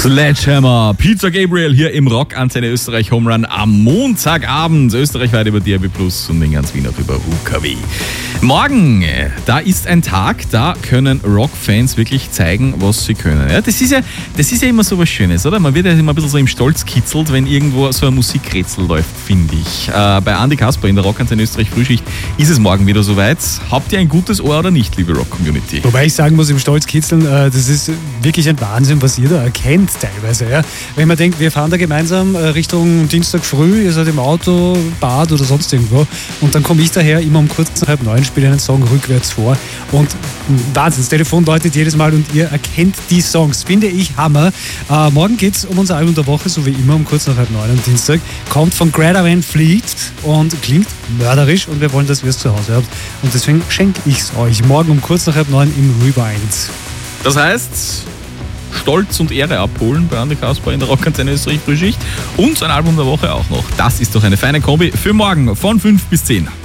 Sledgehammer, Peter Gabriel hier im Rockantenne Österreich Home Run am Montagabend. Österreichweit über DRB Plus und in ganz Wien auch über UKW. Morgen, da ist ein Tag, da können Rockfans wirklich zeigen, was sie können. Ja, das ist ja immer so was Schönes, oder? Man wird ja immer ein bisschen so im Stolz kitzelt, wenn irgendwo so ein Musikrätsel läuft, finde ich. Bei Andi Kasper in der Rockantenne Österreich Frühschicht ist es morgen wieder soweit. Habt ihr ein gutes Ohr oder nicht, liebe Rock-Community? Wobei ich sagen muss, im Stolz kitzeln, das ist wirklich ein Wahnsinn, was ihr da erkennt teilweise. Ja? Wenn man denkt, wir fahren da gemeinsam Richtung Dienstag früh, ihr seid im Auto, Bad oder sonst irgendwo und dann komme ich daher immer um kurz nach 8:30, spiele einen Song rückwärts vor und Wahnsinn, das Telefon läutet jedes Mal und ihr erkennt die Songs. Finde ich Hammer. Morgen geht es um unser Album der Woche, so wie immer um kurz nach 8:30 am Dienstag. Kommt von Greta Van Fleet und klingt mörderisch und wir wollen, dass ihr es zu Hause habt. Und deswegen schenke ich es euch morgen um kurz nach 8:30 im Rewind. Das heißt, Stolz und Ehre abholen bei Andi Kasper in der Rockantenne Österreich Frühschicht und ein Album der Woche auch noch. Das ist doch eine feine Kombi für morgen von 5 bis 10.